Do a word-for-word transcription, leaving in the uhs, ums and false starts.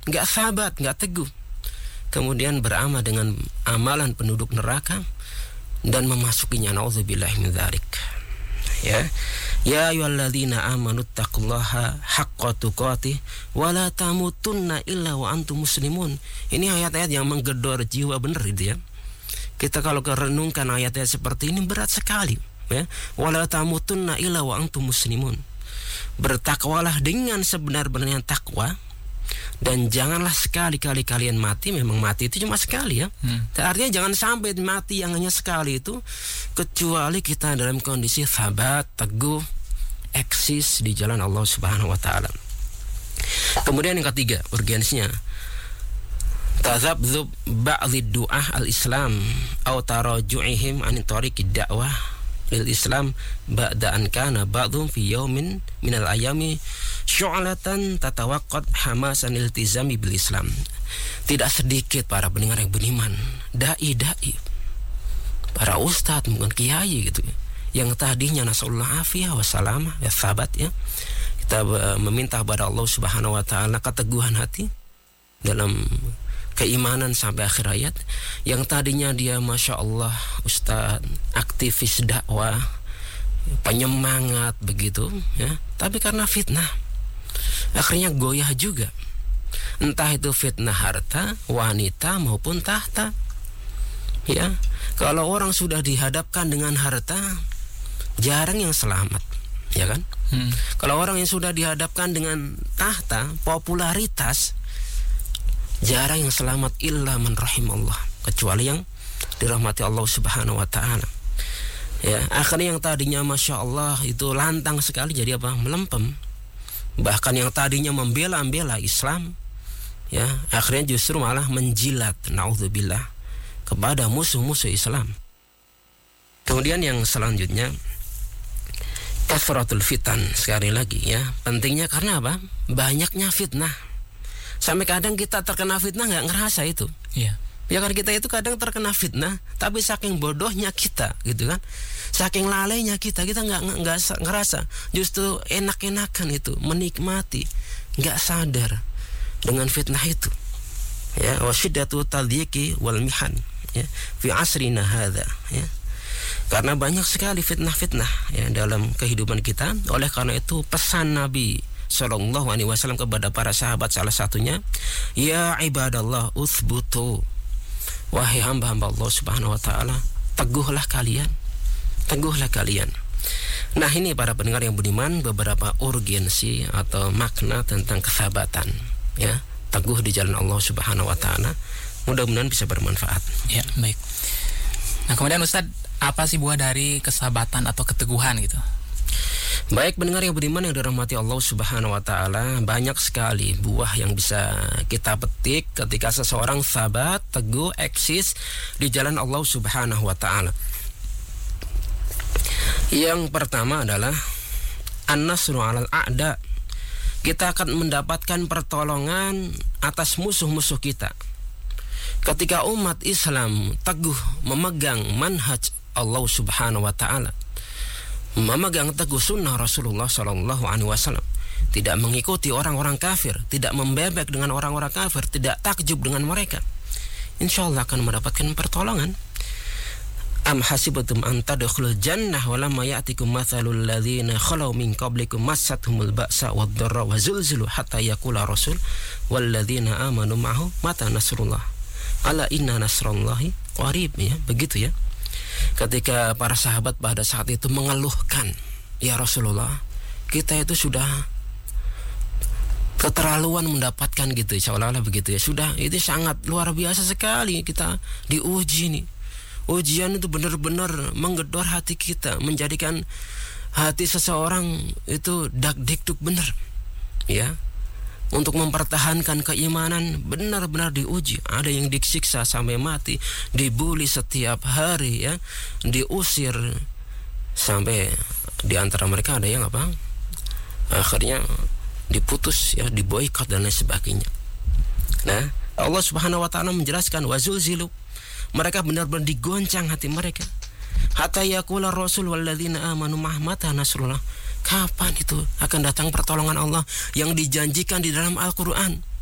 nggak sabat, nggak teguh. Kemudian beramal dengan amalan penduduk neraka dan memasukinya, nauzubillahi min dzalik. Ya, ya ayyuhalladzina amanu taqullaha haqqa tuqatih wa la tamutunna illa wa antum muslimun. Ini ayat-ayat yang menggedor jiwa, benar itu ya. Kita kalau kerenungkan ayat-ayat seperti ini berat sekali, ya. Wa la tamutunna illa wa antum muslimun. Bertakwalah dengan sebenar-benarnya takwa, dan janganlah sekali-kali kalian mati. Memang mati itu cuma sekali ya. Hmm. Artinya jangan sampai mati yang hanya sekali itu, kecuali kita dalam kondisi sabat, teguh, eksis di jalan Allah Subhanahu wa taala. Kemudian yang ketiga, urgensinya tazabzub ba'dhi du'ah al-Islam aw taraju'ihim an tariqid da'wah lil Islam ba'da an kana ba'dhum fi yaumin minal ayami syu'latan tatawaqqat hamasan iltizami bil Islam. Tidak sedikit para pendengar yang beriman, dai-dai, para ustadz, mungkin kiai gitu, yang tadinya nasallallahu afiyah wa salamah, ya sahabat ya. Kita meminta kepada Allah Subhanahu wa taala keteguhan hati dalam keimanan sampai akhir hayat. Yang tadinya dia masya Allah ustadz, aktivis dakwah, penyemangat begitu ya, tapi karena fitnah akhirnya goyah juga. Entah itu fitnah harta, wanita maupun tahta. Ya, kalau orang sudah dihadapkan dengan harta, jarang yang selamat, ya kan? Hmm. Kalau orang yang sudah dihadapkan dengan tahta, popularitas, jarang yang selamat illa man rahimallah, kecuali yang dirahmati Allah Subhanahu wa taala. Ya, akhirnya yang tadinya masya Allah itu lantang sekali jadi apa? Melempem. Bahkan yang tadinya membela-bela Islam, ya, akhirnya justru malah menjilat, naudzubillah, kepada musuh-musuh Islam. Kemudian yang selanjutnya, kasratul fitan, sekali lagi ya, pentingnya karena apa? Banyaknya fitnah. Sampai kadang kita terkena fitnah nggak ngerasa itu. Iya. Ya kan, kita itu kadang terkena fitnah, tapi saking bodohnya kita, gitu kan, saking lalainya kita, kita nggak nggak ngerasa. Justru enak-enakan itu, menikmati, nggak sadar dengan fitnah itu. Ya, wasyiddatu tadyiqi wal mihan, ya, fi asrina hadza, ya. Karena banyak sekali fitnah-fitnah ya dalam kehidupan kita. Oleh karena itu pesan Nabi Sallallahu Alaihi Wasallam kepada para sahabat salah satunya, ya ibadallah uthbutu, wahai hamba-hamba Allah Subhanahu Wa Taala, teguhlah kalian, teguhlah kalian. Nah ini para pendengar yang budiman, beberapa urgensi atau makna tentang kesahabatan, ya, teguh di jalan Allah Subhanahu Wa Taala. Mudah-mudahan bisa bermanfaat. Ya, baik. Nah kemudian Ustadz, apa sih buah dari kesahabatan atau keteguhan gitu? Baik pendengar yang beriman yang dirahmati Allah Subhanahu wa taala, banyak sekali buah yang bisa kita petik ketika seseorang sabat, teguh, eksis di jalan Allah Subhanahu wa taala. Yang pertama adalah an-nasru 'alal a'da. Kita akan mendapatkan pertolongan atas musuh-musuh kita. Ketika umat Islam teguh memegang manhaj Allah Subhanahu wa taala, memegang teguh sunnah Rasulullah Sallallahu Alaihi Wasallam, tidak mengikuti orang-orang kafir, tidak membebek dengan orang-orang kafir, tidak takjub dengan mereka, insya Allah akan mendapatkan pertolongan. Am hasibatum an tadkhulul jannah wa lam ya'tikum mathalul ladzina khalau min qablikum massathumul ba'sa wad-dharra wa zulzilu hatta yaqula rasul wal ladzina amanu ma'ahu mata nasrullah ala inna nasrallahi qarib, ya, begitu ya. Ketika para sahabat pada saat itu mengeluhkan, ya Rasulullah, kita itu sudah keterlaluan mendapatkan gitu, seolah-olah begitu ya. Sudah, itu sangat luar biasa sekali kita diuji nih. Ujian itu benar-benar menggedor hati kita, menjadikan hati seseorang itu dak-dikduk benar, ya. Untuk mempertahankan keimanan benar-benar diuji. Ada yang disiksa sampai mati, dibully setiap hari, ya, diusir, sampai di antara mereka ada yang apa? Akhirnya diputus, ya, diboikot dan lain sebagainya. Nah, Allah Subhanahu wa taala menjelaskan wazulzilu. Mereka benar-benar digoncang hati mereka. Hatta yaqula rasul walladzina amanu mata nasrullah. Kapan itu akan datang pertolongan Allah yang dijanjikan di dalam Al-Quran?